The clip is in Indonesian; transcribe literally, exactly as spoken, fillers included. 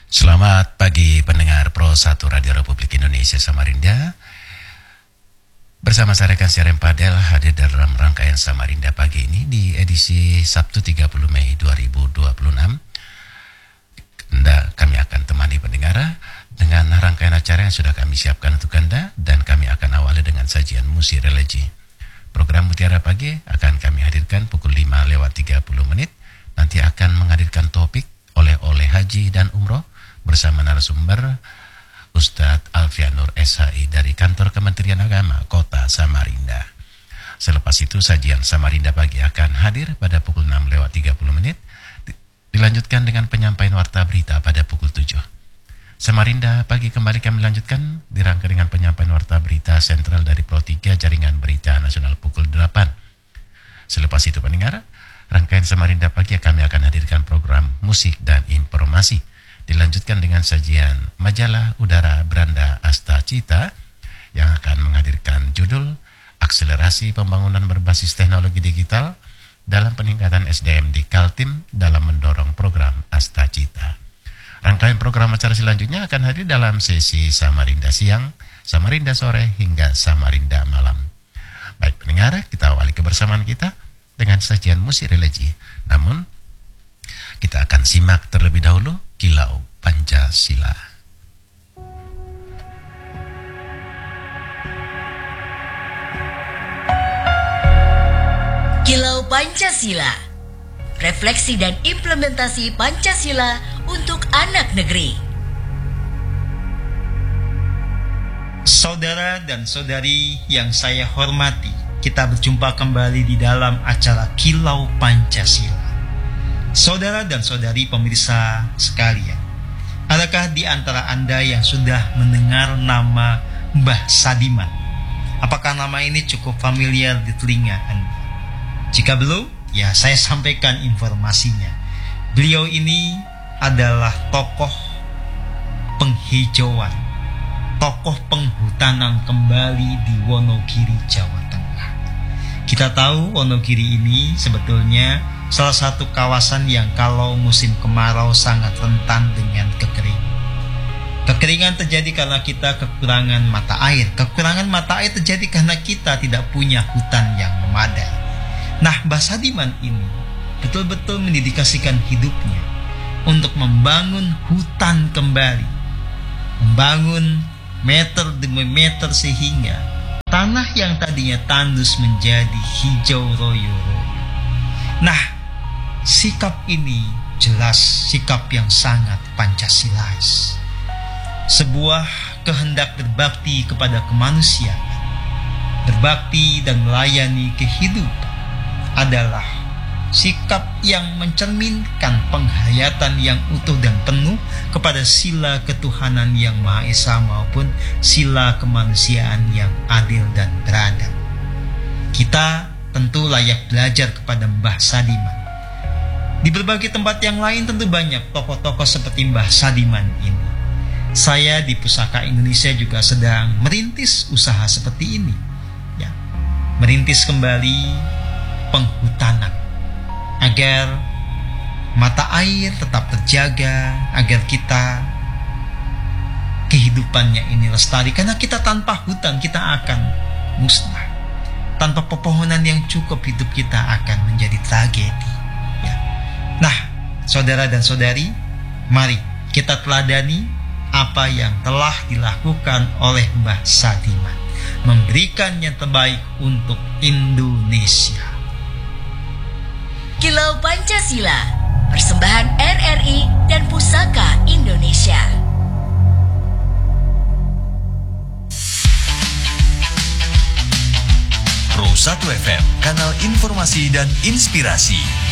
Selamat pagi pendengar Pro satu Radio Republik Indonesia Samarinda. Bersama saya rekan siaran Padel hadir dalam rangkaian Samarinda pagi ini di edisi Sabtu tiga puluh Mei dua ribu dua puluh enam. Anda, kami akan temani pendengar dengan rangkaian acara yang sudah kami siapkan untuk Anda, dan kami akan awali dengan sajian musik religi. Program Mutiara Pagi akan kami hadirkan pukul lima lewat tiga puluh menit. Nanti akan menghadirkan topik oleh-oleh haji dan umroh bersama narasumber Ustadz Alfianur S H I dari Kantor Kementerian Agama Kota Samarinda. Selepas itu sajian Samarinda Pagi akan hadir pada pukul enam lewat tiga puluh menit. Dilanjutkan dengan penyampaian warta berita pada pukul tujuh. Samarinda Pagi kembali kami lanjutkan dirangkai dengan penyampaian warta berita sentral dari Pro tiga Jaringan Berita Nasional pukul delapan. Selepas itu pendengar, rangkaian Samarinda Pagi kami akan hadirkan program musik dan informasi. Dilanjutkan dengan sajian majalah Udara Beranda Asta Cita yang akan menghadirkan judul Akselerasi Pembangunan Berbasis Teknologi Digital dalam Peningkatan S D M di Kaltim dalam mendorong program Asta Cita. Rangkaian program acara selanjutnya akan hadir dalam sesi Samarinda Siang, Samarinda Sore hingga Samarinda Malam. Baik pendengar, kita awali kebersamaan kita dengan sajian musik religi. Namun, kita akan simak terlebih dahulu Kilau Pancasila. Kilau Pancasila, refleksi dan implementasi Pancasila untuk anak negeri. Saudara dan saudari yang saya hormati, kita berjumpa kembali di dalam acara Kilau Pancasila. Saudara dan saudari pemirsa sekalian, adakah di antara Anda yang sudah mendengar nama Mbah Sadiman? Apakah nama ini cukup familiar di telinga Anda? Jika belum, ya saya sampaikan informasinya. Beliau ini adalah tokoh penghijauan, tokoh penghutanan kembali di Wonogiri, Jawa Tengah. Kita tahu Wonogiri ini sebetulnya salah satu kawasan yang kalau musim kemarau sangat rentan dengan kekeringan. Kekeringan terjadi karena kita kekurangan mata air. Kekurangan mata air terjadi karena kita tidak punya hutan yang memadai. Nah, Mbah Sadiman ini betul-betul mendedikasikan hidupnya untuk membangun hutan kembali. Membangun meter demi meter sehingga tanah yang tadinya tandus menjadi hijau royo-royo. Nah, sikap ini jelas sikap yang sangat Pancasilais. Sebuah kehendak berbakti kepada kemanusiaan, berbakti dan melayani kehidupan adalah sikap yang mencerminkan penghayatan yang utuh dan penuh kepada sila ketuhanan yang Maha Esa maupun sila kemanusiaan yang adil dan beradab. Kita tentu layak belajar kepada Mbah Sadiman. Di berbagai tempat yang lain tentu banyak tokoh-tokoh seperti Mbah Sadiman ini. Saya di Pusaka Indonesia juga sedang merintis usaha seperti ini, ya, merintis kembali penghutanan agar mata air tetap terjaga, agar kita kehidupannya ini lestari. Karena kita tanpa hutan kita akan musnah. Tanpa pepohonan yang cukup hidup kita akan menjadi tragedi. Ya. Nah, saudara dan saudari, mari kita teladani apa yang telah dilakukan oleh Mbah Sadiman, memberikan yang terbaik untuk Indonesia. Kilau Pancasila, persembahan R R I dan Pusaka Indonesia. Pro satu F M, kanal informasi dan inspirasi.